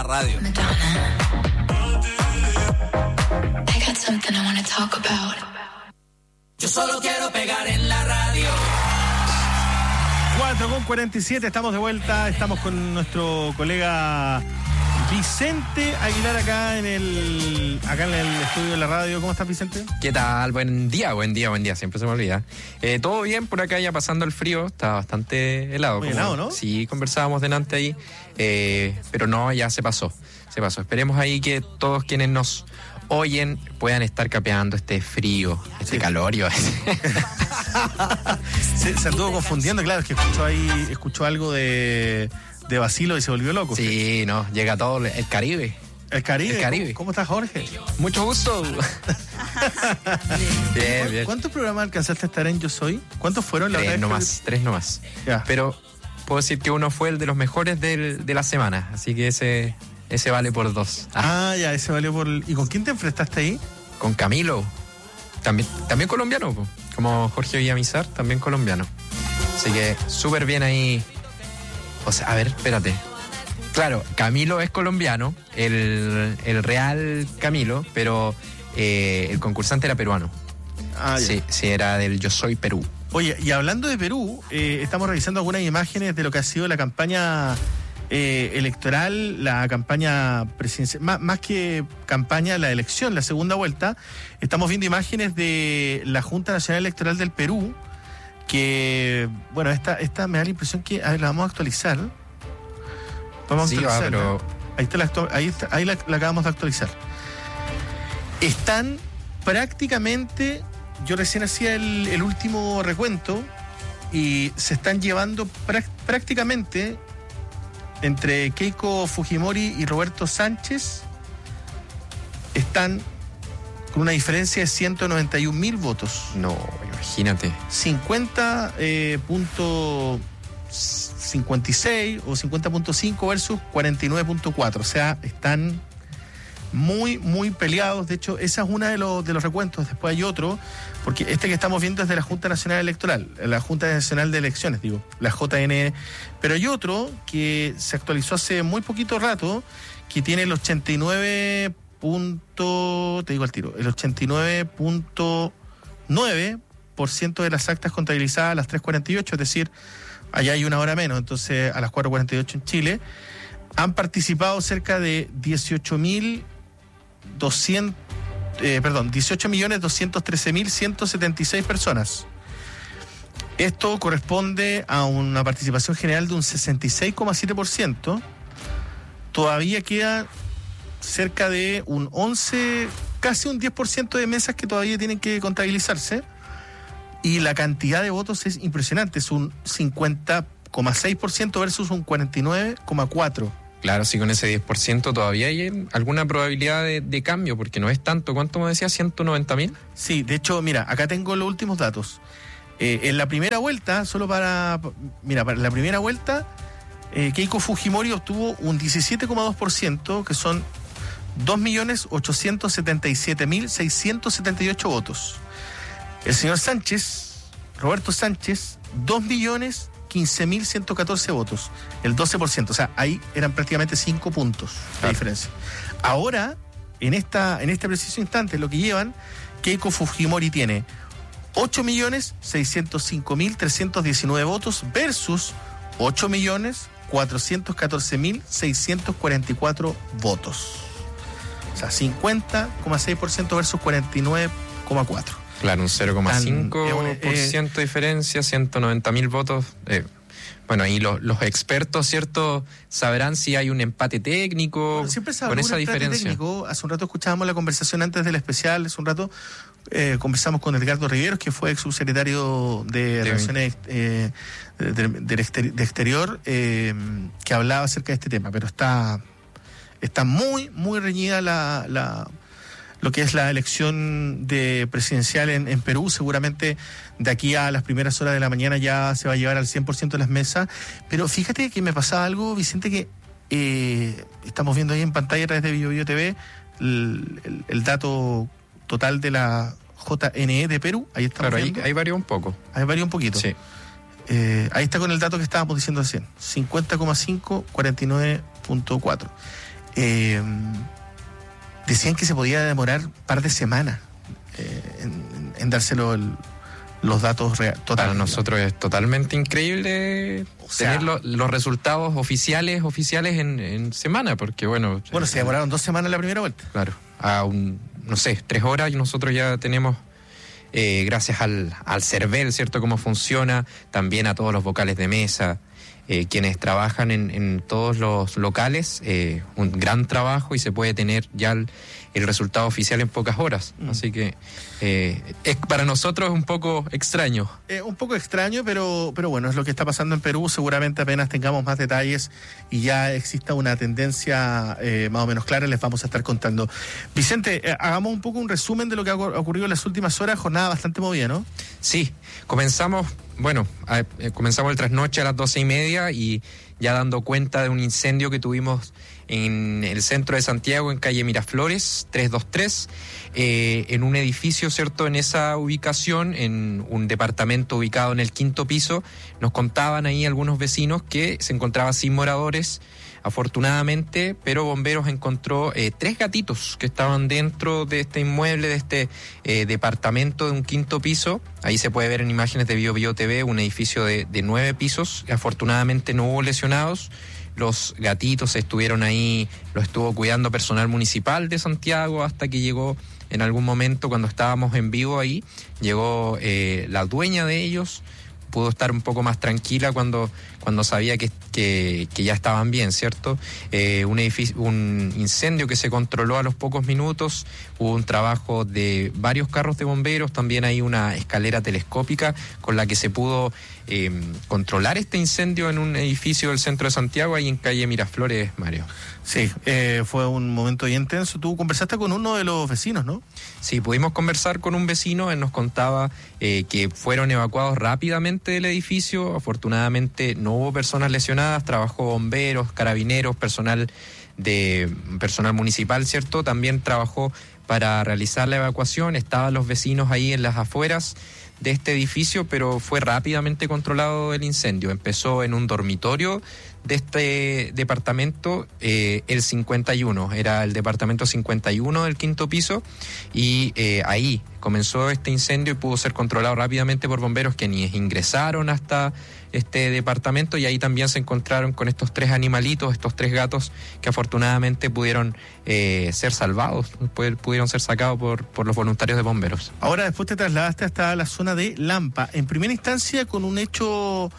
Radio. Yo solo quiero pegar en la radio. 4:47, estamos de vuelta, estamos con nuestro colega Vicente Aguilar acá en el estudio de la radio. ¿Cómo estás, Vicente? ¿Qué tal? Buen día, siempre se me olvida. Todo bien por acá, ya pasando el frío, está bastante helado. Muy helado, ¿no? Sí, conversábamos delante ahí, pero no, ya se pasó. Esperemos ahí que todos quienes nos oyen puedan estar capeando este frío, este calorio. Se anduvo confundiendo, claro, es que escuchó algo de Basilo y se volvió loco. Sí, no, llega todo el Caribe. ¿El Caribe? ¿Cómo estás, Jorge? Mucho gusto. Bien. ¿Cuántos programas alcanzaste a estar en Yo Soy? ¿Cuántos fueron? Tres nomás. Ya. Pero puedo decir que uno fue el de los mejores de la semana, así que ese vale por 2. Ya, ese valió por... ¿Y con quién te enfrentaste ahí? Con Camilo, también colombiano, como Jorge Villamizar, también colombiano. Así que súper bien ahí. O sea, a ver, espérate. Claro, Camilo es colombiano, el real Camilo, pero el concursante era peruano. Sí, era del Yo Soy Perú. Oye, y hablando de Perú, estamos revisando algunas imágenes de lo que ha sido la campaña electoral, la campaña presidencial, más que campaña, la elección, la segunda vuelta. Estamos viendo imágenes de la Junta Nacional Electoral del Perú, que, bueno, esta me da la impresión que, a ver, la vamos a actualizar. Vamos a actualizar. Pero... Ahí la acabamos de actualizar. Están prácticamente, yo recién hacía el último recuento, y se están llevando prácticamente entre Keiko Fujimori y Roberto Sánchez, están con una diferencia de 191.000 votos. No, imagínate. 50.56 o 50.5 versus 49.4. O sea, están muy, muy peleados. De hecho, esa es una de los recuentos. Después hay otro, porque este que estamos viendo es de la Junta Nacional Electoral, la Junta Nacional de Elecciones, la JNE. Pero hay otro que se actualizó hace muy poquito rato, que tiene el 89. Te digo al tiro, el 89.9% de las actas contabilizadas a las 3:48, es decir, allá hay una hora menos, entonces a las 4:48 en Chile, han participado cerca de 18.213.176 personas. Esto corresponde a una participación general de un 66,7%. Todavía queda cerca de un 11, casi un 10% de mesas que todavía tienen que contabilizarse, y la cantidad de votos es impresionante, es un 50,6% versus un 49,4%. Claro, sí, con ese 10% todavía hay alguna probabilidad de cambio, porque no es tanto. ¿Cuánto me decía? ¿190.000? Sí, de hecho, mira, acá tengo los últimos datos. En la primera vuelta, para la primera vuelta, Keiko Fujimori obtuvo un 17,2%, que son 2.877.678 votos. El señor Roberto Sánchez, 2.015.114 votos, el 12%. O sea, ahí eran prácticamente 5 puntos de diferencia. Ahora, en este preciso instante, lo que llevan, Keiko Fujimori tiene 8.605.319 votos versus 8.414.644 votos. O sea, 50,6% versus 49,4%. Claro, un 0,5% de diferencia, 190.000 votos. Bueno, ahí los expertos, ¿cierto?, sabrán si hay un empate técnico con esa diferencia. Técnico. Hace un rato escuchábamos la conversación antes del especial, hace un rato conversamos con Edgardo Riveros, que fue ex subsecretario de Relaciones de Exterior, que hablaba acerca de este tema, pero está muy, muy reñida lo que es la elección presidencial en Perú. Seguramente de aquí a las primeras horas de la mañana ya se va a llevar al 100% de las mesas. Pero fíjate que me pasaba algo, Vicente, que estamos viendo ahí en pantalla a través de BioBio TV el dato total de la JNE de Perú. Ahí estamos viendo. Ahí varió un poco. Ahí varió un poquito. Sí. Ahí está con el dato que estábamos diciendo recién. 50,5, 49,4. decían que se podía demorar un par de semanas en dárselo los datos totales. Para nosotros es totalmente increíble tener los resultados oficiales en semana, porque bueno, se demoraron 2 semanas la primera vuelta. Claro, a 3 horas y nosotros ya tenemos, gracias al CERVEL, ¿cierto?, cómo funciona, también a todos los vocales de mesa, quienes trabajan en todos los locales, un gran trabajo, y se puede tener ya el resultado oficial en pocas horas. Así que es para nosotros un poco extraño. Un poco extraño, pero bueno, es lo que está pasando en Perú. Seguramente apenas tengamos más detalles y ya exista una tendencia más o menos clara, les vamos a estar contando. Vicente, hagamos un poco un resumen de lo que ha ocurrido en las últimas horas. Jornada bastante movida, ¿no? Sí, comenzamos el trasnoche a las 12:30 y ya dando cuenta de un incendio que tuvimos en el centro de Santiago, en calle Miraflores 323, en un edificio, ¿cierto?, en esa ubicación, en un departamento ubicado en el 5º piso. Nos contaban ahí algunos vecinos que se encontraba sin moradores, afortunadamente, pero Bomberos encontró 3 gatitos que estaban dentro de este inmueble, de este departamento de un 5º piso. Ahí se puede ver en imágenes de BioBio TV, un edificio de 9 pisos. Afortunadamente no hubo lesionados. Los gatitos estuvieron ahí, los estuvo cuidando personal municipal de Santiago hasta que llegó, en algún momento cuando estábamos en vivo ahí, llegó la dueña de ellos. Pudo estar un poco más tranquila cuando sabía que ya estaban bien, ¿cierto? Un incendio que se controló a los pocos minutos. Hubo un trabajo de varios carros de bomberos, también hay una escalera telescópica con la que se pudo controlar este incendio en un edificio del centro de Santiago, ahí en calle Miraflores, Mario. Sí, fue un momento bien intenso. Tú conversaste con uno de los vecinos, ¿no? Sí, pudimos conversar con un vecino. Él nos contaba que fueron evacuados rápidamente del edificio. Afortunadamente no hubo personas lesionadas. Trabajó bomberos, carabineros, personal municipal, ¿cierto? También trabajó para realizar la evacuación. Estaban los vecinos ahí en las afueras de este edificio, pero fue rápidamente controlado el incendio. Empezó en un dormitorio de este departamento, el 51, era el departamento 51 del 5º piso, y ahí comenzó este incendio y pudo ser controlado rápidamente por bomberos, quienes ingresaron hasta este departamento, y ahí también se encontraron con estos 3 animalitos, estos 3 gatos, que afortunadamente pudieron ser salvados, pudieron ser sacados por los voluntarios de bomberos. Ahora después te trasladaste hasta la zona de Lampa, en primera instancia con un hecho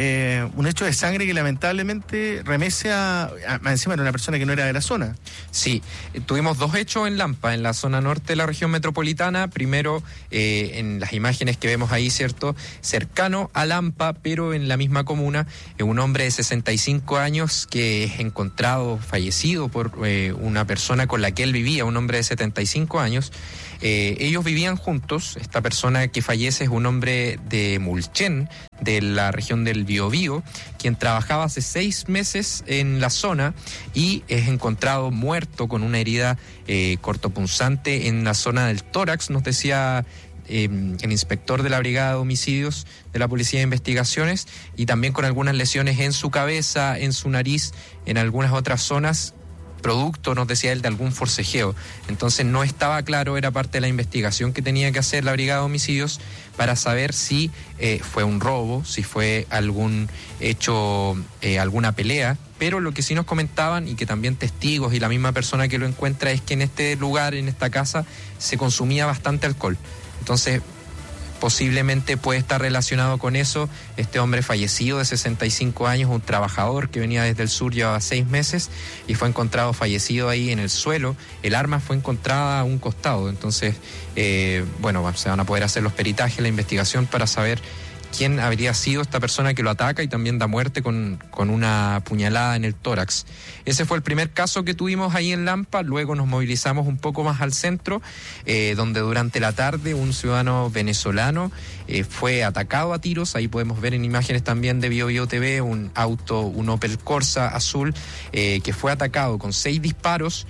de sangre que lamentablemente remece encima de una persona que no era de la zona. Sí, tuvimos 2 hechos en Lampa, en la zona norte de la región metropolitana. Primero, en las imágenes que vemos ahí, ¿cierto?, cercano a Lampa, pero en la misma comuna, un hombre de 65 años que es encontrado fallecido por una persona con la que él vivía, un hombre de 75 años. Ellos vivían juntos. Esta persona que fallece es un hombre de Mulchen, de la región del Biobío, quien trabajaba hace 6 meses en la zona y es encontrado muerto con una herida cortopunzante en la zona del tórax, nos decía el inspector de la Brigada de Homicidios de la Policía de Investigaciones, y también con algunas lesiones en su cabeza, en su nariz, en algunas otras zonas, producto, nos decía él, de algún forcejeo. Entonces no estaba claro, era parte de la investigación que tenía que hacer la Brigada de Homicidios para saber si fue un robo, si fue algún hecho, alguna pelea. Pero lo que sí nos comentaban, y que también testigos y la misma persona que lo encuentra, es que en este lugar, en esta casa, se consumía bastante alcohol. Entonces posiblemente puede estar relacionado con eso. Este hombre fallecido de 65 años, un trabajador que venía desde el sur, llevaba 6 meses y fue encontrado fallecido ahí en el suelo. El arma fue encontrada a un costado. Entonces, se van a poder hacer los peritajes, la investigación para saber quién habría sido esta persona que lo ataca y también da muerte con una puñalada en el tórax. Ese fue el primer caso que tuvimos ahí en Lampa. Luego nos movilizamos un poco más al centro, donde durante la tarde un ciudadano venezolano fue atacado a tiros. Ahí podemos ver en imágenes también de BioBio TV un auto, un Opel Corsa azul, que fue atacado con 6 disparos.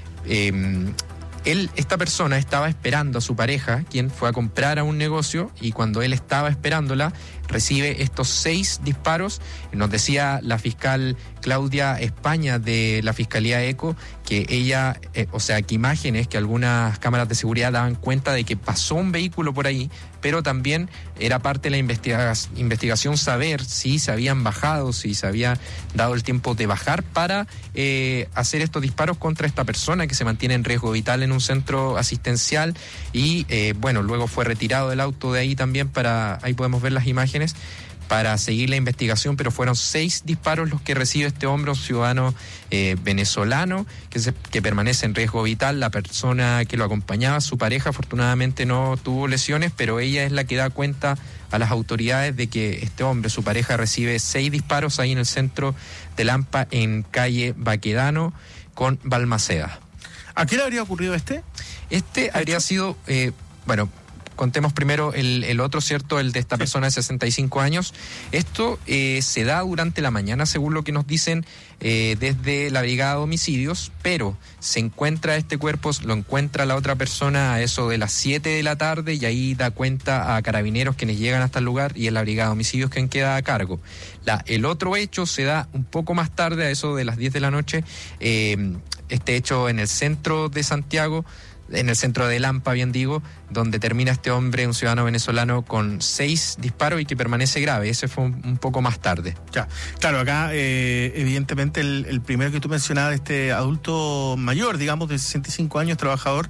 Esta persona estaba esperando a su pareja, quien fue a comprar a un negocio, y cuando él estaba esperándola, recibe estos 6 disparos. Nos decía la fiscal Claudia España de la Fiscalía ECO que ella, que imágenes, que algunas cámaras de seguridad daban cuenta de que pasó un vehículo por ahí, pero también era parte de la investigación saber si se habían bajado, si se había dado el tiempo de bajar para hacer estos disparos contra esta persona que se mantiene en riesgo vital en un centro asistencial y luego fue retirado del auto de ahí también ahí podemos ver las imágenes, para seguir la investigación, pero fueron 6 disparos los que recibe este hombre, un ciudadano venezolano que permanece en riesgo vital. La persona que lo acompañaba, su pareja, afortunadamente no tuvo lesiones, pero ella es la que da cuenta a las autoridades de que este hombre, su pareja, recibe 6 disparos ahí en el centro de Lampa, en calle Baquedano con Balmaceda. ¿A qué le habría ocurrido este? Este habría sido, contemos primero el otro, ¿cierto? El de esta persona de 65 años. Esto se da durante la mañana, según lo que nos dicen desde la Brigada de Homicidios, pero se encuentra este cuerpo, lo encuentra la otra persona a eso de las 7 de la tarde y ahí da cuenta a carabineros quienes llegan hasta el lugar y es la Brigada de Homicidios quien queda a cargo. El otro hecho se da un poco más tarde, a eso de las 10 de la noche, este hecho en el centro de Santiago, en el centro de Lampa, bien digo, donde termina este hombre, un ciudadano venezolano, con 6 disparos y que permanece grave. Ese fue un poco más tarde. Ya, claro, acá evidentemente el primero que tú mencionabas, este adulto mayor, digamos, de 65 años, trabajador,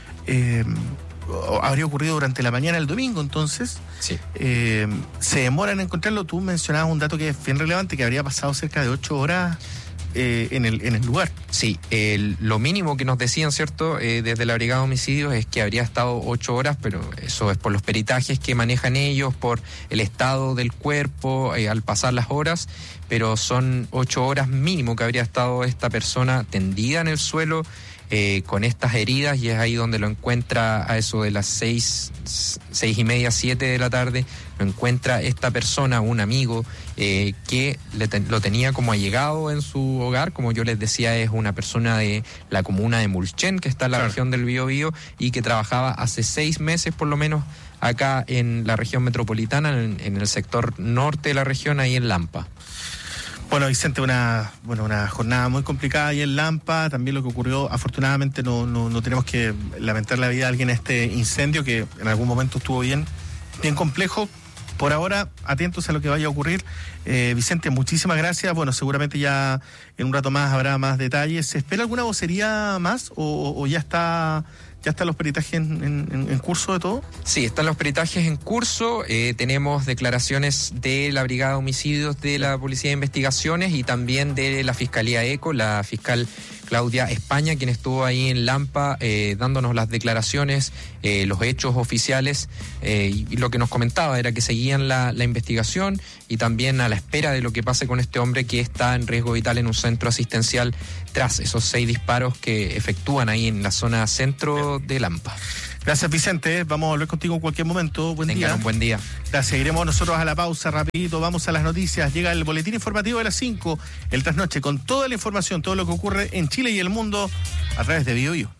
habría ocurrido durante la mañana del domingo, entonces sí. Se demora en encontrarlo. Tú mencionabas un dato que es bien relevante, que habría pasado cerca de 8 horas en el lugar. Sí, lo mínimo que nos decían, ¿cierto? Desde la Brigada de Homicidios es que habría estado 8 horas, pero eso es por los peritajes que manejan ellos, por el estado del cuerpo, al pasar las horas, pero son 8 horas mínimo que habría estado esta persona tendida en el suelo, con estas heridas, y es ahí donde lo encuentra a eso de las 6:30, 7 de la tarde, lo encuentra esta persona, un amigo, que lo tenía como allegado en su hogar. Como yo les decía, es una persona de la comuna de Mulchen, que está en la región del Biobío, y que trabajaba hace 6 meses por lo menos acá en la región metropolitana, en el sector norte de la región, ahí en Lampa. Bueno, Vicente, una jornada muy complicada ahí en Lampa. También lo que ocurrió, afortunadamente no tenemos que lamentar la vida de alguien en este incendio, que en algún momento estuvo bien complejo. Por ahora, atentos a lo que vaya a ocurrir. Vicente, muchísimas gracias. Bueno, seguramente ya en un rato más habrá más detalles. ¿Se espera alguna vocería más o ya están los peritajes en curso de todo? Sí, están los peritajes en curso. Tenemos declaraciones de la Brigada de Homicidios de la Policía de Investigaciones y también de la Fiscalía ECO, la fiscal Claudia España, quien estuvo ahí en Lampa dándonos las declaraciones, los hechos oficiales, y lo que nos comentaba era que seguían la investigación y también a la espera de lo que pase con este hombre que está en riesgo vital en un centro asistencial tras esos 6 disparos que efectúan ahí en la zona centro de Lampa. Gracias, Vicente. Vamos a volver contigo en cualquier momento. Buen día. Un buen día. Gracias. Iremos nosotros a la pausa rapidito. Vamos a las noticias. Llega el boletín informativo de las 5, el trasnoche, con toda la información, todo lo que ocurre en Chile y el mundo a través de Biobío.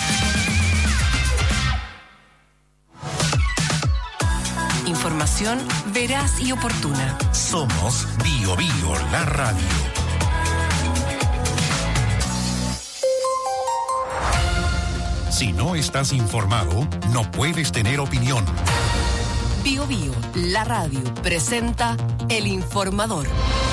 Información veraz y oportuna. Somos Biobío, la radio. Si no estás informado, no puedes tener opinión. Biobío, la radio, presenta El Informador.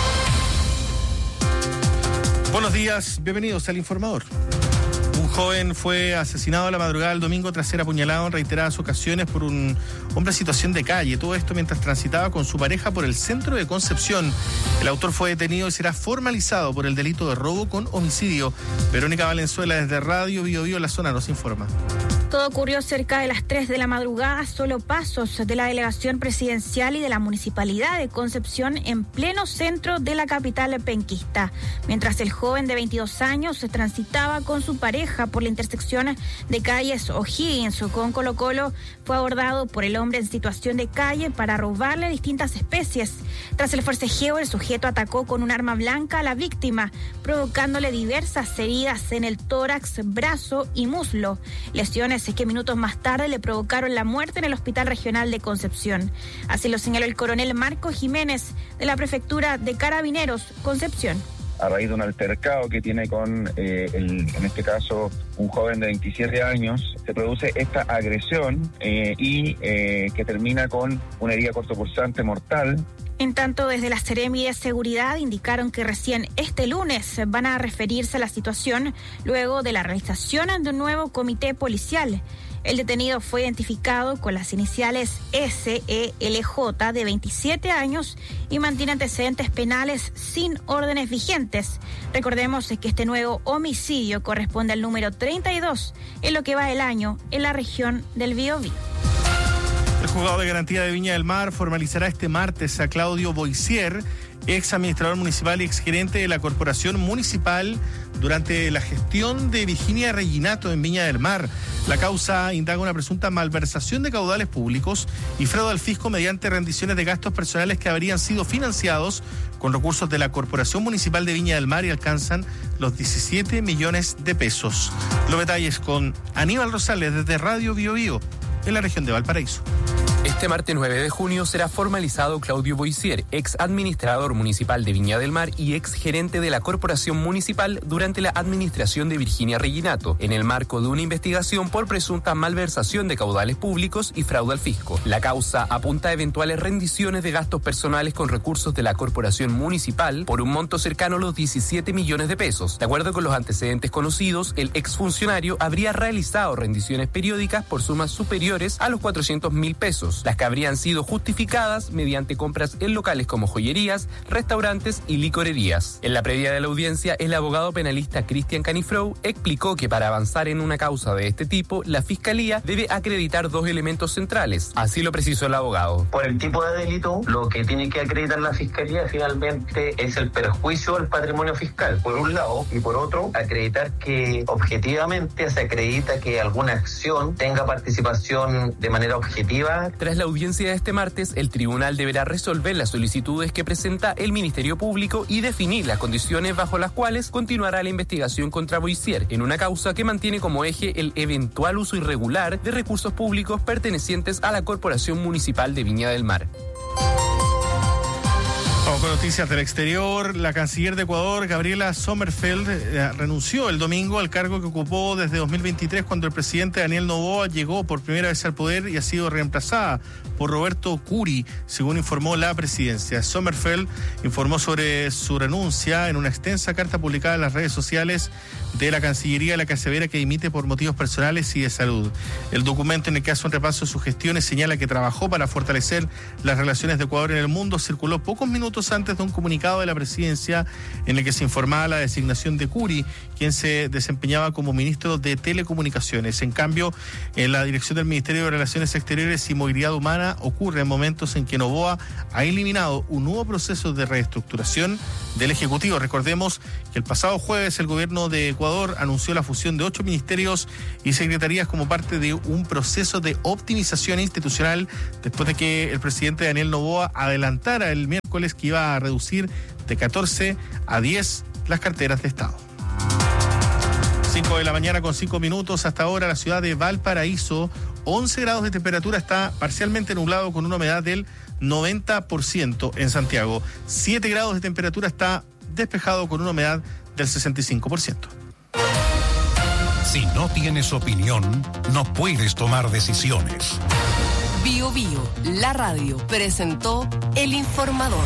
Buenos días, bienvenidos al Informador. Un joven fue asesinado a la madrugada del domingo tras ser apuñalado en reiteradas ocasiones por un hombre en situación de calle. Todo esto mientras transitaba con su pareja por el centro de Concepción. El autor fue detenido y será formalizado por el delito de robo con homicidio. Verónica Valenzuela, desde Radio Biobío, la zona, nos informa. Todo ocurrió cerca de las 3 de la madrugada, solo pasos de la delegación presidencial y de la municipalidad de Concepción, en pleno centro de la capital penquista. Mientras el joven de 22 años transitaba con su pareja por la intersección de calles O'Higgins con Colo Colo, fue abordado por el hombre en situación de calle para robarle distintas especies. Tras el forcejeo, el sujeto atacó con un arma blanca a la víctima, provocándole diversas heridas en el tórax, brazo y muslo, lesiones lesiones que minutos más tarde le provocaron la muerte en el Hospital Regional de Concepción. Así lo señaló el coronel Marco Jiménez de la Prefectura de Carabineros, Concepción. A raíz de un altercado que tiene con, en este caso, un joven de 27 años, se produce esta agresión que termina con una herida cortopulsante mortal. En tanto, desde la Seremi de Seguridad indicaron que recién este lunes van a referirse a la situación luego de la realización de un nuevo comité policial. El detenido fue identificado con las iniciales SELJ de 27 años y mantiene antecedentes penales sin órdenes vigentes. Recordemos que este nuevo homicidio corresponde al número 32 en lo que va del año en la región del Biobío. El juzgado de garantía de Viña del Mar formalizará este martes a Claudio Boisier, ex administrador municipal y ex gerente de la Corporación Municipal, durante la gestión de Virginia Reginato en Viña del Mar. La causa indaga una presunta malversación de caudales públicos y fraude al fisco mediante rendiciones de gastos personales que habrían sido financiados con recursos de la Corporación Municipal de Viña del Mar y alcanzan los 17 millones de pesos. Los detalles con Aníbal Rosales desde Radio Biobío, en la región de Valparaíso. Este martes 9 de junio será formalizado Claudio Boisier, ex administrador municipal de Viña del Mar y ex gerente de la Corporación Municipal durante la administración de Virginia Reginato, en el marco de una investigación por presunta malversación de caudales públicos y fraude al fisco. La causa apunta a eventuales rendiciones de gastos personales con recursos de la Corporación Municipal por un monto cercano a los 17 millones de pesos. De acuerdo con los antecedentes conocidos, el exfuncionario habría realizado rendiciones periódicas por sumas superiores a los 400.000 pesos, las que habrían sido justificadas mediante compras en locales como joyerías, restaurantes y licorerías. En la previa de la audiencia, el abogado penalista Cristian Canifrou explicó que para avanzar en una causa de este tipo, la Fiscalía debe acreditar dos elementos centrales. Así lo precisó el abogado. Por el tipo de delito, lo que tiene que acreditar la Fiscalía finalmente es el perjuicio al patrimonio fiscal, por un lado, y por otro, acreditar que objetivamente se acredita que alguna acción tenga participación de manera objetiva. Tras la audiencia de este martes, el tribunal deberá resolver las solicitudes que presenta el Ministerio Público y definir las condiciones bajo las cuales continuará la investigación contra Boisier, en una causa que mantiene como eje el eventual uso irregular de recursos públicos pertenecientes a la Corporación Municipal de Viña del Mar. Vamos con noticias del exterior. La canciller de Ecuador, Gabriela Sommerfeld, renunció el domingo al cargo que ocupó desde 2023 cuando el presidente Daniel Noboa llegó por primera vez al poder y ha sido reemplazada por Roberto Curi, según informó la presidencia. Sommerfeld informó sobre su renuncia en una extensa carta publicada en las redes sociales de la Cancillería, la que asevera que dimite por motivos personales y de salud. El documento, en el que hace un repaso de sus gestiones, señala que trabajó para fortalecer las relaciones de Ecuador en el mundo. Circuló pocos minutos antes de un comunicado de la presidencia en el que se informaba la designación de Curi, quien se desempeñaba como ministro de Telecomunicaciones. En cambio, en la dirección del Ministerio de Relaciones Exteriores y Movilidad Humana ocurre en momentos en que Noboa ha eliminado un nuevo proceso de reestructuración del Ejecutivo. Recordemos que el pasado jueves el gobierno de Ecuador anunció la fusión de 8 ministerios y secretarías como parte de un proceso de optimización institucional después de que el presidente Daniel Noboa adelantara el miércoles que iba a reducir de 14 a 10 las carteras de Estado. 5 de la mañana con 5 minutos. Hasta ahora la ciudad de Valparaíso, 11 grados de temperatura, está parcialmente nublado con una humedad del 90%. En Santiago, 7 grados de temperatura, está despejado con una humedad del 65%. Si no tienes opinión, no puedes tomar decisiones. Biobío, la radio, presentó El Informador.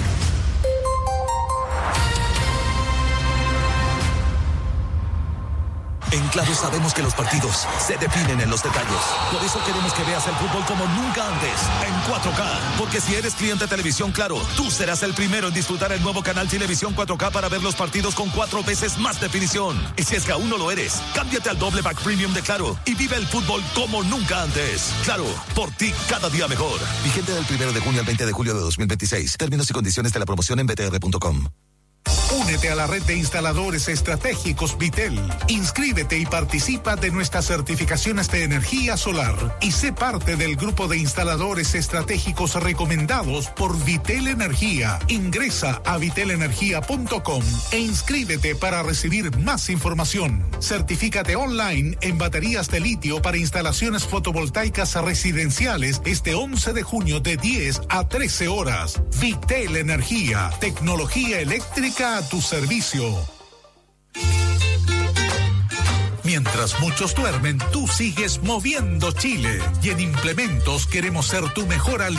En Claro sabemos que los partidos se definen en los detalles. Por eso queremos que veas el fútbol como nunca antes, en 4K. Porque si eres cliente de Televisión Claro, tú serás el primero en disfrutar el nuevo canal Televisión 4K para ver los partidos con 4 veces más definición. Y si es que aún no lo eres, cámbiate al doble pack premium de Claro y vive el fútbol como nunca antes. Claro, por ti cada día mejor. Vigente del 1 de junio al 20 de julio de 2026. Términos y condiciones de la promoción en btr.com. Únete a la red de instaladores estratégicos Vitel. Inscríbete y participa de nuestras certificaciones de energía solar y sé parte del grupo de instaladores estratégicos recomendados por Vitel Energía. Ingresa a vitelenergia.com e inscríbete para recibir más información. Certifícate online en baterías de litio para instalaciones fotovoltaicas residenciales este 11 de junio de 10 a 13 horas. Vitel Energía, tecnología eléctrica a tu servicio. Mientras muchos duermen, tú sigues moviendo Chile. Y en Implementos queremos ser tu mejor aliado.